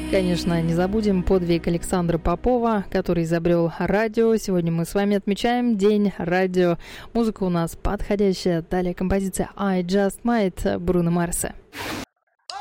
Конечно, не забудем подвиг Александра Попова, который изобрел радио. Сегодня мы с вами отмечаем День радио. Музыка у нас подходящая. Далее композиция «I Just Might» Бруно Марса.